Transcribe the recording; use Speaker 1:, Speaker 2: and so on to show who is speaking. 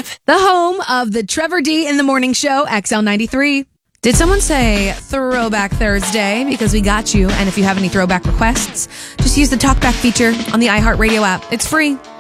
Speaker 1: Drive.
Speaker 2: The home of the Trevor D in the Morning Show, XL93. Did someone say Throwback Thursday? Because we got you. And if you have any throwback requests, just use the TalkBack feature on the iHeartRadio app. It's free.